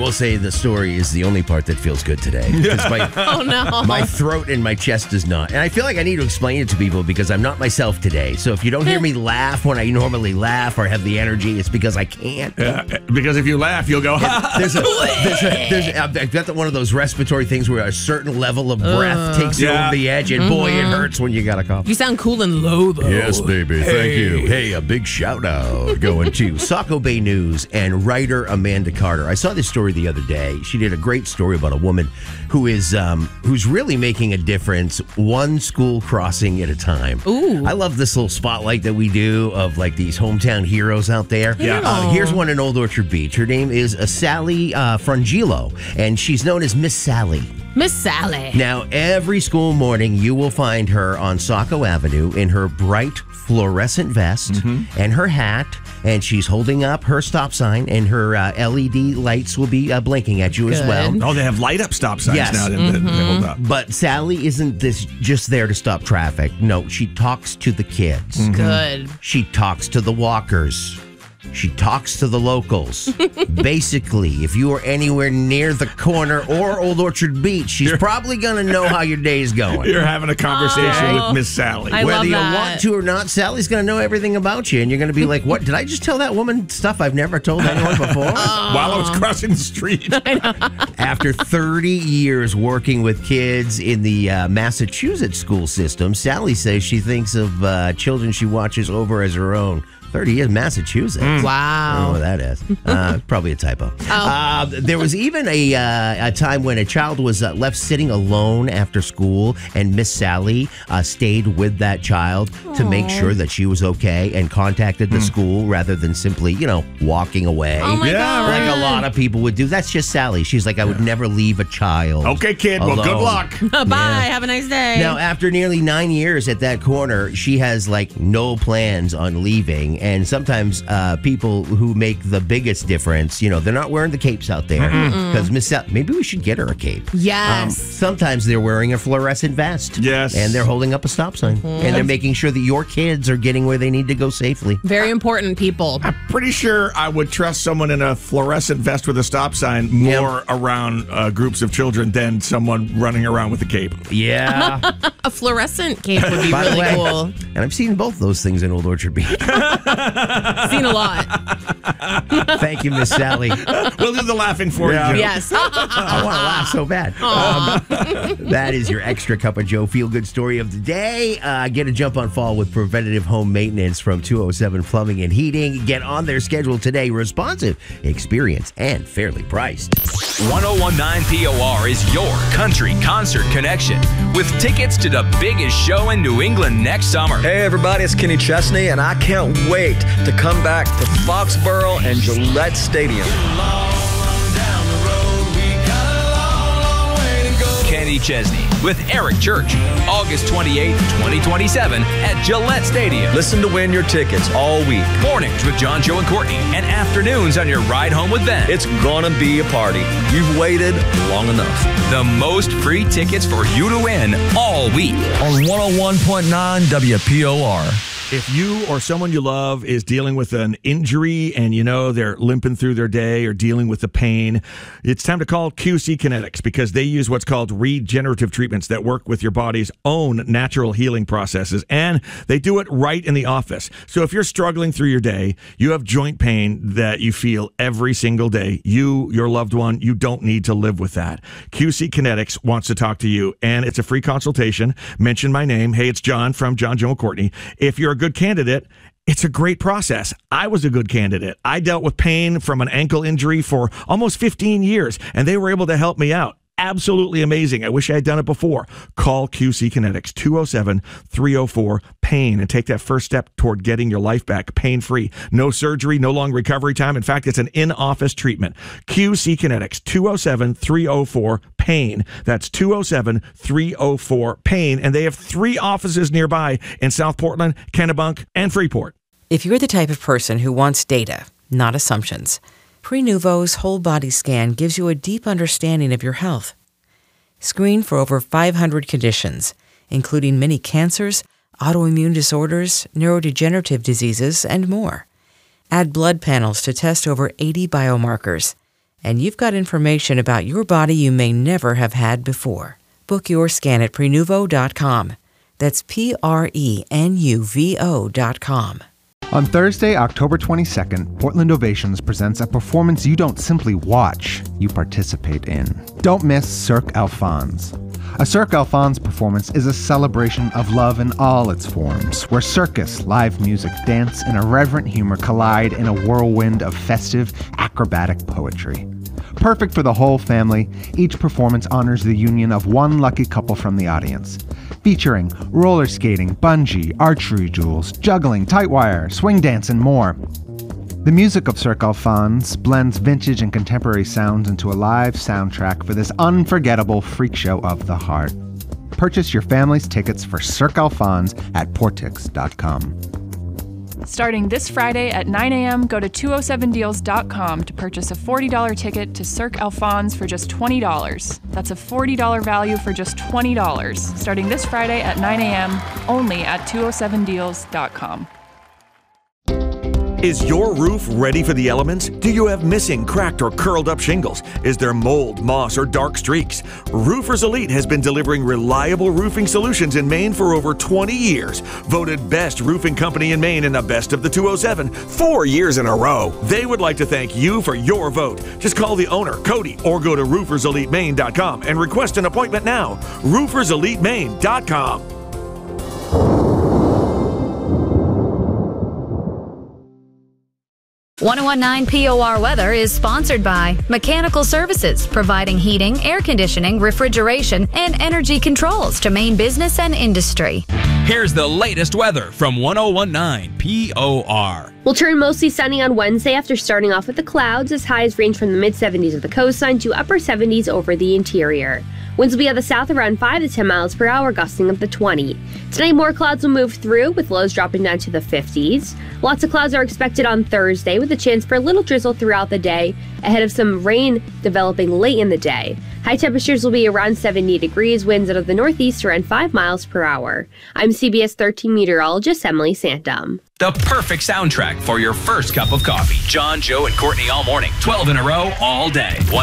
will say the story is the only part that feels good today. Oh, no. My throat and my chest does not. And I feel like I need to explain it to people because I'm not myself today. So if you don't hear me laugh when I normally laugh or have the energy, it's because I can't. Yeah, because if you laugh, you'll go, I've got one of those respiratory things where a certain level of breath takes you over the edge, and boy, it hurts when you got a cough. You sound cool and low, though. Yes, baby. Thank you. Hey, a big shout out going to Saco Bay News and writer Amanda Carter. I saw this story the other day. She did a great story about a woman who is who's really making a difference one school crossing at a time. Ooh. I love this little spotlight that we do of like these hometown heroes out there. Yeah. Here's one in Old Orchard Beach. Her name is Sally Frangillo, and she's known as Miss Sally. Miss Sally. Now, every school morning, you will find her on Saco Avenue in her bright fluorescent vest and her hat, and she's holding up her stop sign, and her LED lights will be blinking at you as well. oh, they have light up stop signs now that they hold up. But Sally isn't just there to stop traffic. No, she talks to the kids. Good. She talks to the walkers. She talks to the locals. Basically, if you are anywhere near the corner or Old Orchard Beach, she's probably going to know how your day's going. You're having a conversation with Miss Sally. I Whether love you that. want to or not, Sally's going to know everything about you. And you're going to be like, what? Did I just tell that woman stuff I've never told anyone before? While I was crossing the street. After 30 years working with kids in the Massachusetts school system, Sally says she thinks of children she watches over as her own. 30 years, Massachusetts. I don't know Wow. what that is. Probably a typo. There was even a time when a child was left sitting alone after school, and Miss Sally stayed with that child to make sure that she was okay and contacted the school rather than simply, walking away. Oh, my God. Like a lot of people would do. That's just Sally. She's like, I would never leave a child. Okay, kid. Well, good alone. luck. Bye. Have a nice day. Now, after nearly 9 years at that corner, she has no plans on leaving. And sometimes people who make the biggest difference, they're not wearing the capes out there. Because maybe we should get her a cape. Yes. Sometimes they're wearing a fluorescent vest. Yes. And they're holding up a stop sign. And they're making sure that your kids are getting where they need to go safely. Very important people. Pretty sure I would trust someone in a fluorescent vest with a stop sign more around groups of children than someone running around with a cape. Yeah. A fluorescent cape would be By the really way, cool. and I've seen both those things in Old Orchard Beach. Seen a lot. Thank you, Miss Sally. We'll do the laughing for you, Joe. Yes. I want to laugh so bad. That is your extra cup of Joe feel-good story of the day. Get a jump on fall with preventative home maintenance from 207 Plumbing and Heating. Get on their schedule today. Responsive, experienced, and fairly priced. 1019 POR is your country concert connection with tickets to the biggest show in New England next summer. Hey everybody, it's Kenny Chesney, and I can't wait to come back to Foxborough and Gillette Stadium. Kenny Chesney with Eric Church, August 28th, 2027 at Gillette Stadium. Listen to win your tickets all week. Mornings with John, Joe, and Courtney, and afternoons on your ride home with them. It's gonna be a party. You've waited long enough. The most free tickets for you to win all week. On 101.9 WPOR. If you or someone you love is dealing with an injury and they're limping through their day or dealing with the pain, it's time to call QC Kinetics because they use what's called regenerative treatments that work with your body's own natural healing processes, and they do it right in the office. So if you're struggling through your day, you have joint pain that you feel every single day, your loved one, you don't need to live with that. QC Kinetics wants to talk to you, and it's a free consultation. Mention my name. Hey, it's John from John, Joe, and Courtney. If you're a good candidate, it's a great process. I was a good candidate. I dealt with pain from an ankle injury for almost 15 years, and they were able to help me out. Absolutely amazing. I wish I had done it before. Call QC Kinetics, 207-304-PAIN, and take that first step toward getting your life back pain-free. No surgery, no long recovery time. In fact, it's an in-office treatment. QC Kinetics, 207-304-PAIN. That's 207-304-PAIN. And they have 3 offices nearby in South Portland, Kennebunk, and Freeport. If you're the type of person who wants data, not assumptions, Prenuvo's whole body scan gives you a deep understanding of your health. Screen for over 500 conditions, including many cancers, autoimmune disorders, neurodegenerative diseases, and more. Add blood panels to test over 80 biomarkers. And you've got information about your body you may never have had before. Book your scan at Prenuvo.com. That's Prenuvo.com. On Thursday, October 22nd, Portland Ovations presents a performance you don't simply watch, you participate in. Don't miss Cirque Alphonse. A Cirque Alphonse performance is a celebration of love in all its forms, where circus, live music, dance, and irreverent humor collide in a whirlwind of festive, acrobatic poetry. Perfect for the whole family, each performance honors the union of one lucky couple from the audience. Featuring roller skating, bungee, archery duels, juggling, tight wire, swing dance, and more. The music of Cirque Alphonse blends vintage and contemporary sounds into a live soundtrack for this unforgettable freak show of the heart. Purchase your family's tickets for Cirque Alphonse at Portix.com. Starting this Friday at 9 a.m., go to 207deals.com to purchase a $40 ticket to Cirque Alphonse for just $20. That's a $40 value for just $20. Starting this Friday at 9 a.m., only at 207deals.com. Is your roof ready for the elements? Do you have missing, cracked, or curled up shingles? Is there mold, moss, or dark streaks? Roofers Elite has been delivering reliable roofing solutions in Maine for over 20 years. Voted best roofing company in Maine in the Best of the 207 4 years in a row. They would like to thank you for your vote. Just call the owner, Cody, or go to rooferselitemaine.com and request an appointment now. rooferselitemaine.com. 1019 POR Weather is sponsored by Mechanical Services, providing heating, air conditioning, refrigeration, and energy controls to Maine business and industry. Here's the latest weather from 1019 POR. We'll turn mostly sunny on Wednesday after starting off with the clouds, as highs range from the mid-70s of the coastline to upper 70s over the interior. Winds will be out of the south around 5 to 10 miles per hour, gusting up to 20. Tonight, more clouds will move through, with lows dropping down to the 50s. Lots of clouds are expected on Thursday, with a chance for a little drizzle throughout the day, ahead of some rain developing late in the day. High temperatures will be around 70 degrees, winds out of the northeast around 5 miles per hour. I'm CBS 13 meteorologist Emily Santum. The perfect soundtrack for your first cup of coffee. John, Joe, and Courtney all morning. 12 in a row, all day.